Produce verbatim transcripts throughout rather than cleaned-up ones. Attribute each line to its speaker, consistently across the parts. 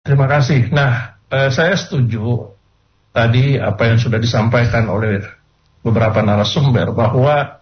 Speaker 1: Terima kasih. Nah, eh, saya setuju tadi apa yang sudah disampaikan oleh beberapa narasumber bahwa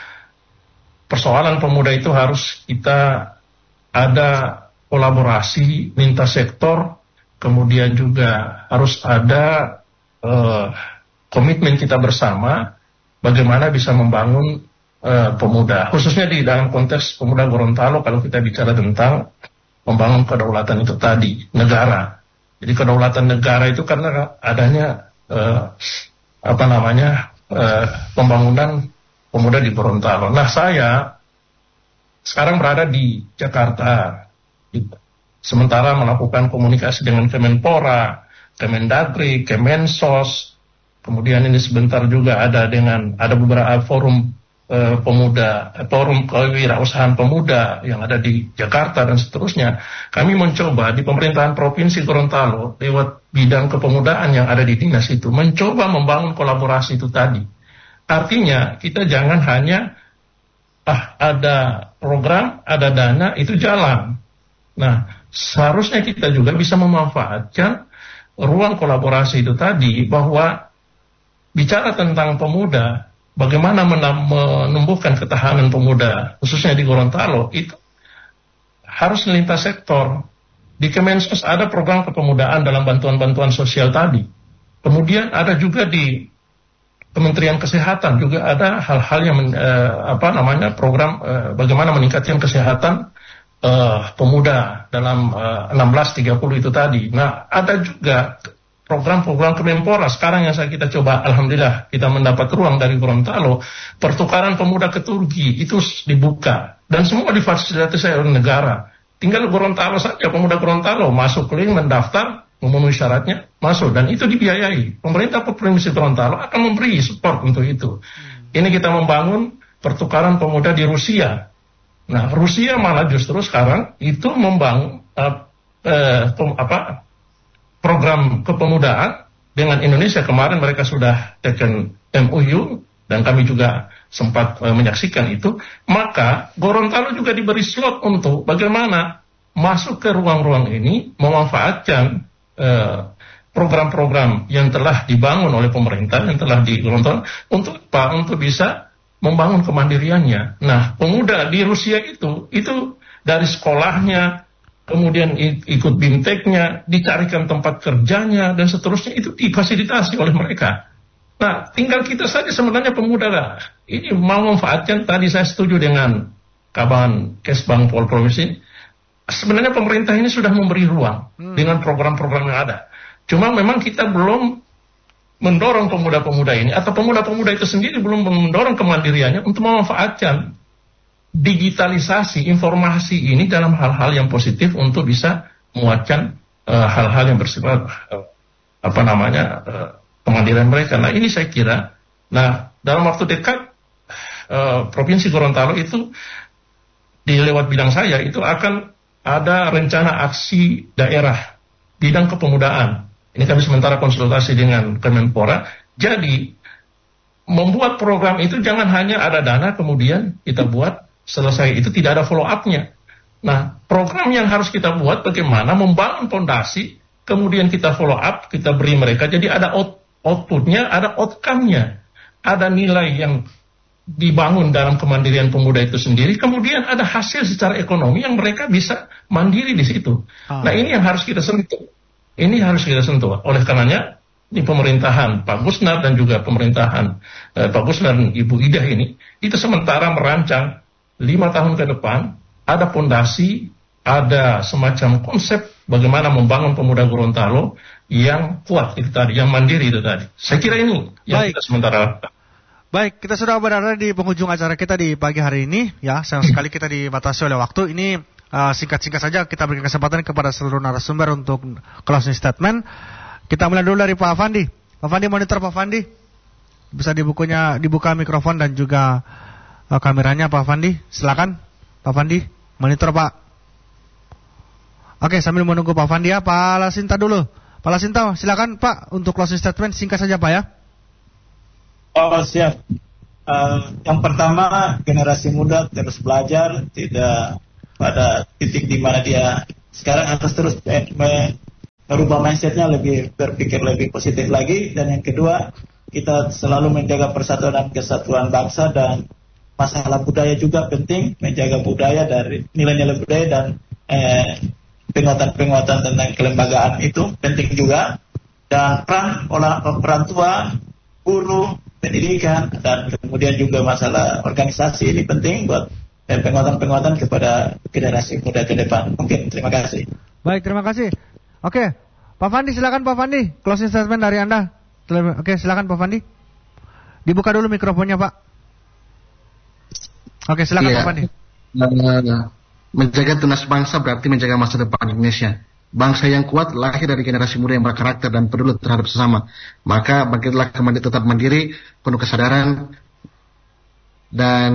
Speaker 1: persoalan pemuda itu harus kita ada kolaborasi lintas sektor, kemudian juga harus ada eh, komitmen kita bersama bagaimana bisa membangun eh, pemuda, khususnya di dalam konteks pemuda Gorontalo kalau kita bicara tentang membangun kedaulatan itu tadi, negara. Jadi kedaulatan negara itu karena adanya eh, apa namanya eh, pembangunan pemuda di Gorontalo. Nah, saya sekarang berada di Jakarta, sementara melakukan komunikasi dengan Kemenpora, Kemendagri, Kemensos, kemudian ini sebentar juga ada dengan ada beberapa forum eh, pemuda, forum kewirausahaan pemuda yang ada di Jakarta dan seterusnya. Kami mencoba di pemerintahan Provinsi Gorontalo lewat bidang kepemudaan yang ada di dinas itu mencoba membangun kolaborasi itu tadi. Artinya kita jangan hanya ah ada program, ada dana, itu jalan. Nah, seharusnya kita juga bisa memanfaatkan ruang kolaborasi itu tadi, bahwa bicara tentang pemuda, bagaimana menumbuhkan ketahanan pemuda, khususnya di Gorontalo, itu harus lintas sektor. Di Kemensos ada program kepemudaan dalam bantuan-bantuan sosial tadi. Kemudian ada juga di Kementerian Kesehatan juga ada hal-hal yang men, eh, apa namanya program eh, bagaimana meningkatkan kesehatan eh, pemuda dalam eh, enam belas tiga puluh itu tadi. Nah, ada juga program-program Kemenpora sekarang yang saya kita coba, alhamdulillah kita mendapat ruang dari Gorontalo, pertukaran pemuda ke Turki itu dibuka dan semua difasilitasi oleh negara. Tinggal Gorontalo saja, pemuda Gorontalo masuk link, mendaftar, memenuhi syaratnya, masuk, dan itu dibiayai. Pemerintah Provinsi Gorontalo akan memberi support untuk itu. Hmm. Ini kita membangun pertukaran pemuda di Rusia. Nah, Rusia malah justru sekarang itu membangun uh, uh, pem, apa, program kepemudaan dengan Indonesia. Kemarin mereka sudah taken M O U, dan kami juga sempat uh, menyaksikan itu. Maka Gorontalo juga diberi slot untuk bagaimana masuk ke ruang-ruang ini, memanfaatkan program-program yang telah dibangun oleh pemerintah, yang telah digelontorkan untuk apa? Untuk bisa membangun kemandiriannya. Nah, pemuda di Rusia itu, itu dari sekolahnya, kemudian ikut bimteknya, dicarikan tempat kerjanya, dan seterusnya, itu difasilitasi oleh mereka. Nah, tinggal kita saja sebenarnya pemuda lah. Ini mau memanfaatkan, tadi saya setuju dengan Kaban Kesbang Pol Provinsi. Sebenarnya pemerintah ini sudah memberi ruang hmm. dengan program-program yang ada. Cuma memang kita belum mendorong pemuda-pemuda ini, atau pemuda-pemuda itu sendiri belum mendorong kemandiriannya untuk memanfaatkan digitalisasi informasi ini dalam hal-hal yang positif untuk bisa menguatkan uh, hal-hal yang bersifat uh, apa namanya uh, kemandirian mereka. Nah, ini saya kira, nah dalam waktu dekat uh, Provinsi Gorontalo itu di lewat bidang saya itu akan ada rencana aksi daerah bidang kepemudaan. Ini kami sementara konsultasi dengan Kemenpora. Jadi membuat program itu jangan hanya ada dana kemudian kita buat selesai, itu tidak ada follow up-nya. Nah, program yang harus kita buat bagaimana membangun fondasi, kemudian kita follow up, kita beri mereka. Jadi ada out, output-nya, ada outcome-nya, ada nilai yang dibangun dalam kemandirian pemuda itu sendiri, kemudian ada hasil secara ekonomi yang mereka bisa mandiri di situ. Ah. Nah, ini yang harus kita sentuh. Ini harus kita sentuh. Oleh karenanya, di pemerintahan Pak Gusnar dan juga pemerintahan eh, Pak Gusnar dan Ibu Ida ini, itu sementara merancang lima tahun ke depan, ada fondasi, ada semacam konsep bagaimana membangun pemuda Gorontalo yang kuat itu tadi, yang mandiri itu tadi. Saya kira ini yang Baik. kita sementara.
Speaker 2: Baik, kita sudah berada di penghujung acara kita di pagi hari ini. Ya, sayang sekali kita dibatasi oleh waktu. Ini uh, singkat-singkat saja kita berikan kesempatan kepada seluruh narasumber untuk closing statement. Kita mulai dulu dari Pak Fandi. Pak Fandi, monitor Pak Fandi. Bisa dibukunya, dibuka mikrofon dan juga uh, kameranya Pak Fandi. Silakan Pak Fandi, monitor Pak. Oke, sambil menunggu Pak Fandi ya, Pak Lasinta dulu. Pak Lasinta, silakan Pak untuk closing statement singkat saja Pak ya.
Speaker 3: Oh siap. Uh, yang pertama, generasi muda terus belajar, tidak pada titik di mana dia sekarang harus terus merubah mindsetnya, lebih berpikir lebih positif lagi. Dan yang kedua, kita selalu menjaga persatuan dan kesatuan bangsa, dan masalah budaya juga penting, menjaga budaya dari nilai-nilai budaya dan eh, penguatan-penguatan tentang kelembagaan itu penting juga. Dan peran olah peran tua, guru, pendidikan, dan kemudian juga masalah organisasi ini penting buat eh, penguatan-penguatan kepada generasi muda ke depan. Mungkin terima kasih.
Speaker 2: Baik, terima kasih. Oke, Pak Fandi, silakan Pak Fandi, closing statement dari Anda. Oke, silakan Pak Fandi. Dibuka dulu mikrofonnya, Pak. Oke, silakan iya. Pak Fandi.
Speaker 4: Uh, menjaga tunas bangsa berarti menjaga masa depan Indonesia. Bangsa yang kuat lahir dari generasi muda yang berkarakter dan peduli terhadap sesama. Maka bangkitlah kembali tetap mandiri, penuh kesadaran, dan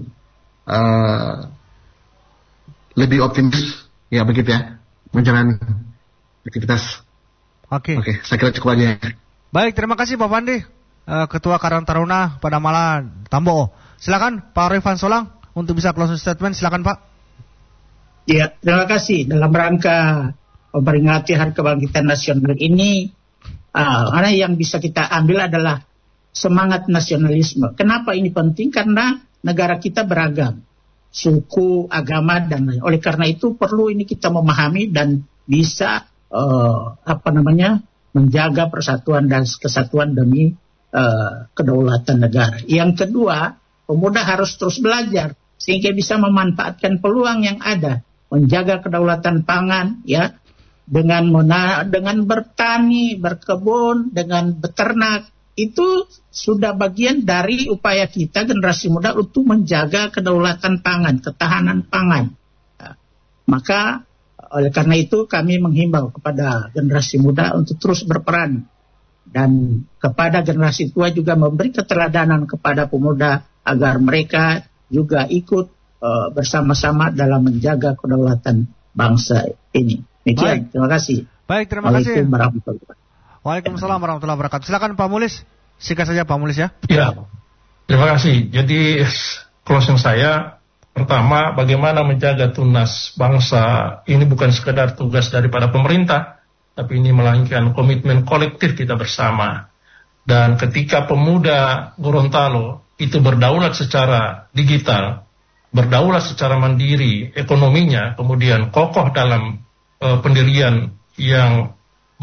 Speaker 4: uh, lebih optimis, ya begitu ya, menjalani aktivitas.
Speaker 2: Oke.
Speaker 4: Oke, saya kira cukup aja.
Speaker 2: Baik, terima kasih Pak Fandi, uh, Ketua Karang Taruna Padamala Tambo. Silakan Pak Rifan Solang untuk bisa closing statement. Silakan Pak.
Speaker 5: Ya, terima kasih. Dalam rangka memperingati Hari Kebangkitan Nasional ini, uh, karena yang bisa kita ambil adalah semangat nasionalisme. Kenapa ini penting? Karena negara kita beragam, suku, agama, dan lain. Oleh karena itu perlu ini kita memahami dan bisa uh, apa namanya menjaga persatuan dan kesatuan demi uh, kedaulatan negara. Yang kedua, pemuda harus terus belajar sehingga bisa memanfaatkan peluang yang ada, menjaga kedaulatan pangan, ya, dengan mena- dengan bertani, berkebun, dengan beternak. Itu sudah bagian dari upaya kita generasi muda untuk menjaga kedaulatan pangan, ketahanan pangan. Ya. Maka oleh karena itu kami menghimbau kepada generasi muda untuk terus berperan, dan kepada generasi tua juga memberi keteladanan kepada pemuda agar mereka juga ikut uh, bersama-sama dalam menjaga kedaulatan bangsa ini. Demikian, terima kasih.
Speaker 2: Baik, terima kasih.
Speaker 5: Waalaikumsalam
Speaker 2: warahmatullahi wabarakatuh. Silakan Pak Mulis, singkat saja Pak Mulis ya.
Speaker 1: Ya, terima kasih. Jadi closing saya, pertama, bagaimana menjaga tunas bangsa ini bukan sekedar tugas daripada pemerintah, tapi ini melainkan komitmen kolektif kita bersama. Dan ketika pemuda Gorontalo itu berdaulat secara digital, berdaulat secara mandiri ekonominya, kemudian kokoh dalam uh, pendirian yang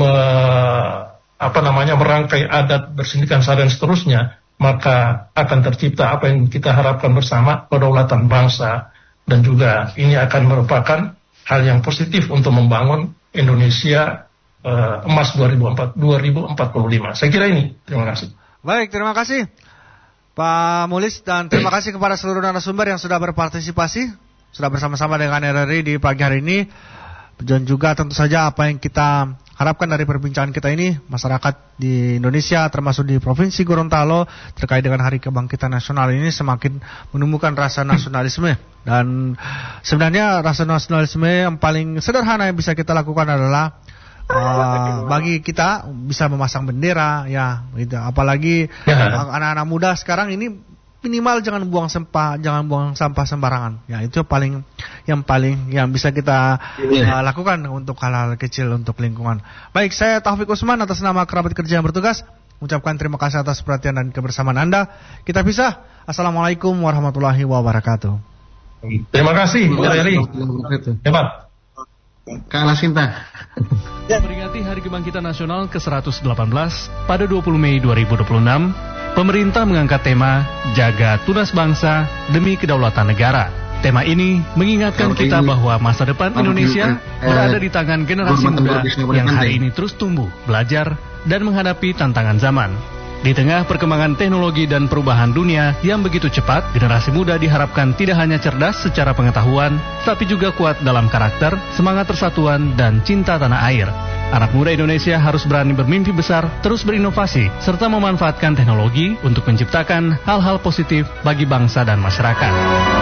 Speaker 1: uh, apa namanya merangkai adat, bersindikan sara dan seterusnya, maka akan tercipta apa yang kita harapkan bersama, kedaulatan bangsa, dan juga ini akan merupakan hal yang positif untuk membangun Indonesia uh, emas dua ribu empat puluh lima. Saya kira ini. Terima kasih.
Speaker 2: Baik, terima kasih Pak Mulis, dan terima kasih kepada seluruh narasumber yang sudah berpartisipasi, sudah bersama-sama dengan R R I di pagi hari ini. Dan juga tentu saja apa yang kita harapkan dari perbincangan kita ini, masyarakat di Indonesia termasuk di Provinsi Gorontalo terkait dengan Hari Kebangkitan Nasional ini semakin menumbuhkan rasa nasionalisme. Dan sebenarnya rasa nasionalisme yang paling sederhana yang bisa kita lakukan adalah uh, bagi kita bisa memasang bendera, ya, gitu. Apalagi ya. Anak-anak muda sekarang ini minimal jangan buang sampah, jangan buang sampah sembarangan. Ya, itu paling yang paling yang bisa kita yeah. uh, lakukan untuk hal-hal kecil untuk lingkungan. Baik, saya Taufik Usman atas nama kerabat kerja yang bertugas mengucapkan terima kasih atas perhatian dan kebersamaan Anda. Kita pisah. Assalamualaikum warahmatullahi wabarakatuh.
Speaker 1: Terima kasih, Bu Eri. Hebat.
Speaker 4: Kalah cinta.
Speaker 6: Memperingati Hari Kebangkitan Nasional ke seratus delapan belas pada dua puluh Mei dua ribu dua puluh enam, pemerintah mengangkat tema Jaga Tunas Bangsa Demi Kedaulatan Negara. Tema ini mengingatkan kita bahwa masa depan Indonesia berada di tangan generasi muda yang hari ini terus tumbuh, belajar, dan menghadapi tantangan zaman. Di tengah perkembangan teknologi dan perubahan dunia yang begitu cepat, generasi muda diharapkan tidak hanya cerdas secara pengetahuan, tapi juga kuat dalam karakter, semangat persatuan, dan cinta tanah air. Anak muda Indonesia harus berani bermimpi besar, terus berinovasi, serta memanfaatkan teknologi untuk menciptakan hal-hal positif bagi bangsa dan masyarakat.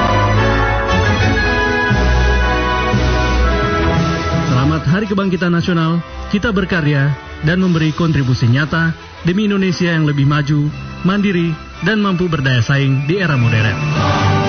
Speaker 6: Selamat Hari Kebangkitan Nasional, kita berkarya dan memberi kontribusi nyata demi Indonesia yang lebih maju, mandiri, dan mampu berdaya saing di era modern.